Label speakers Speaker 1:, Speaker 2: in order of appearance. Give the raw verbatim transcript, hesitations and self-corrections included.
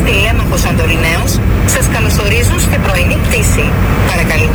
Speaker 1: Τηλέμαχος Σαντοριναίος σας καλωσορίζουν στην πρωινή πτήση. Παρακαλούμε